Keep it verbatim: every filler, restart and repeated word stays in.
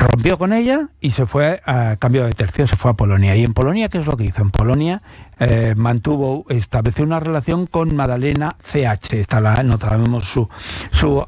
rompió con ella y se fue a cambio de tercio, se fue a Polonia. ¿Y en Polonia qué es lo que hizo? En Polonia eh, mantuvo, estableció una relación con Madalena C H, esta la, no sabemos su, su